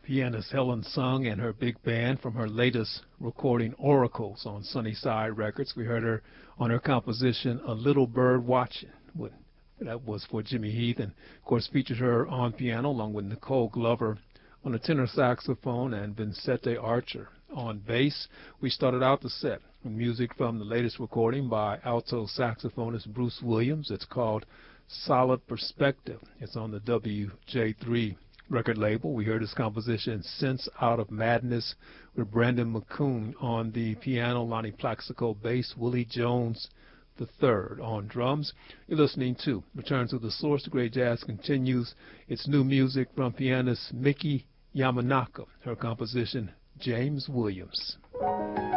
Pianist Helen Sung and her big band from her latest recording, Oracles, on Sunnyside Records. We heard her on her composition, A Little Bird Watching. That was for Jimmy Heath, and of course featured her on piano along with Nicole Glover on the tenor saxophone and Vincente Archer on bass. We started out the set with music from the latest recording by alto saxophonist Bruce Williams. It's called Solid Perspective. It's on the WJ3 record label. We heard his composition Sense Out of Madness with Brandon McCoon on the piano, Lonnie Plaxico bass, Willie Jones III on drums. You're listening to Return to the Source. The Great Jazz continues. It's new music from pianist Miki Yamanaka, her composition James Williams.